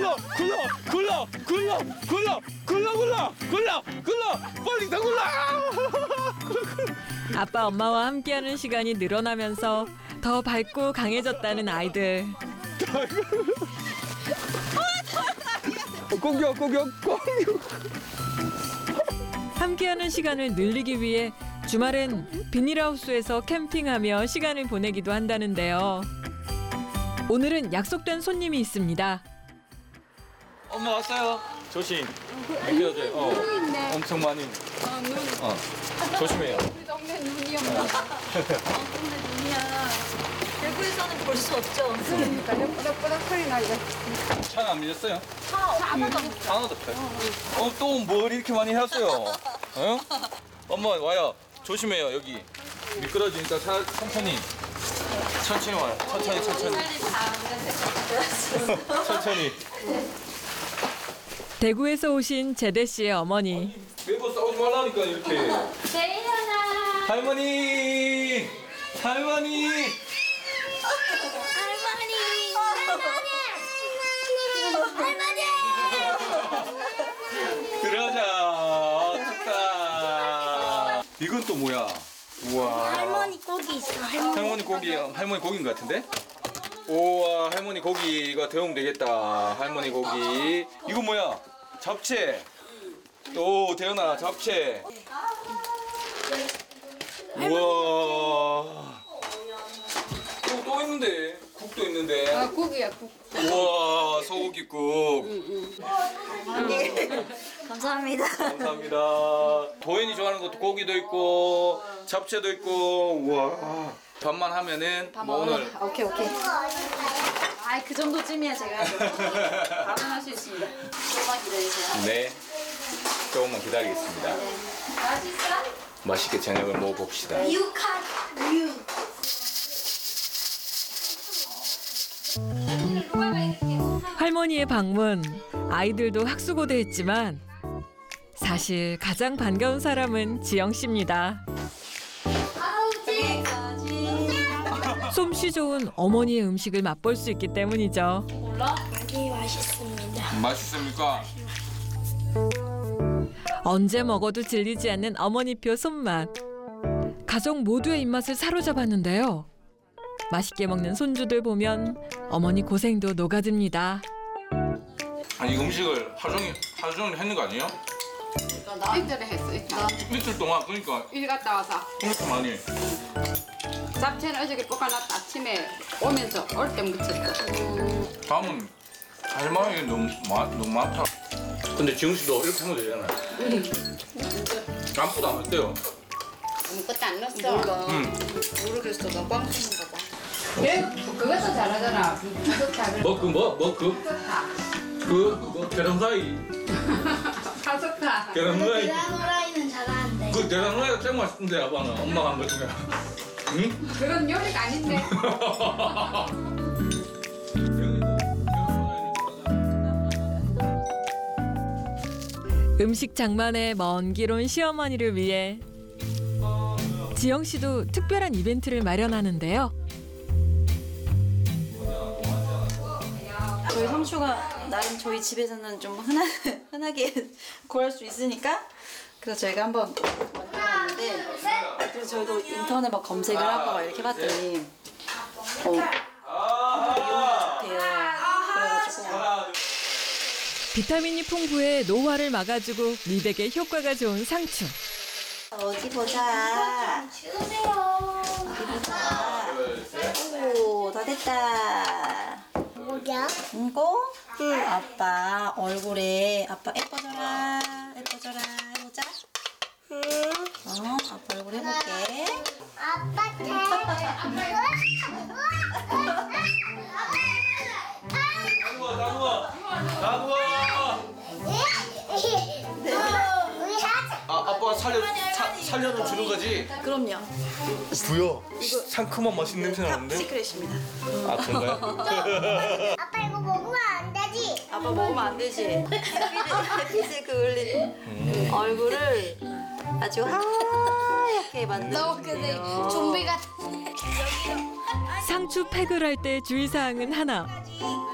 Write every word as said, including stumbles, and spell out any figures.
굴러 굴러 굴러 굴러 굴러 굴러 굴러 굴러 굴러 빨리 더 굴러. 아빠 엄마와 함께하는 시간이 늘어나면서 더 밝고 강해졌다는 아이들. 공격 공격 공격. 함께하는 시간을 늘리기 위해 주말엔 비닐하우스에서 캠핑하며 시간을 보내기도 한다는데요. 오늘은 약속된 손님이 있습니다. 엄마 왔어요. 조심. 미끄러져요. 어. 엄청 많이. 어, 눈. 어. 조심해요. 우리 동네 눈이 없나? 어, 동네 눈이야. 대구에서는 볼 수 없죠. 그러니까요. 뿌덕뿌덕 소리 나죠. 차는 안 밀렸어요? 차 하나도 없어. 하나도 없어요. 어, 또 뭘 이렇게 많이 했어요? 어? 엄마 와요. 조심해요. 여기 미끄러지니까 차, 천천히. 천천히 와요. 천천히 천천히. 천천히. 대구에서 오신 재대 씨의 어머니. 매번 싸우지 말라니까 이렇게. 세연아. 할머니. 할머니. 할머니. 할머니. 들어가자. 좋다. 이건 또 뭐야? 우와. 할머니 고기 있어. 할머니. 할머니 고기, 할머니 고기인 것 같은데? 우와, 할머니 고기 이거 데우면 되겠다. 할머니 고기. 이거 뭐야? 잡채. 오, 대현아, 잡채. 우와. 또, 또 있는데. 국도 있는데. 아, 국이야, 국. 우와, 소고기국. 감사합니다. 감사합니다. 도현이 좋아하는 것도 고기도 있고, 잡채도 있고, 우와. 밥만 하면은 뭐 오늘 오케이, 오케이. 아, 그 정도쯤이야, 제가. 밥은 할 수 있습니다. 조금만 기다리세요. 네, 조금만 기다리겠습니다. 맛있어? 맛있게 저녁을 먹어봅시다. 유카, 유. 할머니의 방문, 아이들도 학수고대했지만 사실 가장 반가운 사람은 지영 씨입니다. 솜씨 좋은 어머니의 음식을 맛볼 수 있기 때문이죠. 되게 맛있습니다. 맛있습니까? 언제 먹어도 질리지 않는 어머니표 손맛. 가족 모두의 입맛을 사로잡았는데요. 맛있게 먹는 손주들 보면 어머니 고생도 녹아듭니다. 아니 음식을 하루 종일 하루 종일 했는 거 아니에요? 이틀에 했어. 이틀. 이틀 동안 그러니까 일 갔다 와서 이렇게 많이. 잡채는 어저께 볶아놨다. 아침에 오면서 올 때 무쳤다. 다음은 할머니 너무 많 너무 많다. 근데 지웅 씨도 이렇게 하면 되잖아요. 아무것도 안 했대요. 아무것도 안 넣었어. 응. 모르겠어, 나 빵 주는가 봐. 네? 그것도 잘하잖아. 파스타. 뭐 그 뭐 뭐 그 그 그 계란 후라이. 파스타. 계란 후라이. 계란후라이는 잘하는데. 그 계란 후라이가 제일 맛있던데 아빠는 엄마가 한 거 중에. 응? 그건 요리가 아닌데. 음식 장만에 먼 길 온 시어머니를 위해 지영 씨도 특별한 이벤트를 마련하는데요. 저희 상추가 나름 저희 집에서는 좀 흔하, 흔하게 구할 수 있으니까 그래서 저희가 한번 만들었는데 그래서 저희도 인터넷 막 검색을 하고 막 이렇게 해봤더니 어, 이용이 좋대요. 그래가지고 비타민이 풍부해 노화를 막아주고 미백에 효과가 좋은 상추. 어디 보자. 주세요. 어디 보자. 오, 다 됐다. 뭐야? 이거 아빠 얼굴에 아빠 예뻐져라 예뻐져라 해보자. 어, 아빠 얼굴 해볼게. 아빠 태. 나누어 나누어 나누어. 우리 하자. 아 아빠가 살려 사, 살려는 주는 거지? 그럼요. 뭐야? 상큼한 맛있는 냄새 탑 나는데? 시크릿입니다. 아 그런가요? 아빠 이거 먹으면 안 되지. 아빠 먹으면 안 되지. 빛을 그을린 얼굴을 아주 하얗게 만들어주세요. 좀비 같은. 상추 팩을 할 때 주의사항은 하나.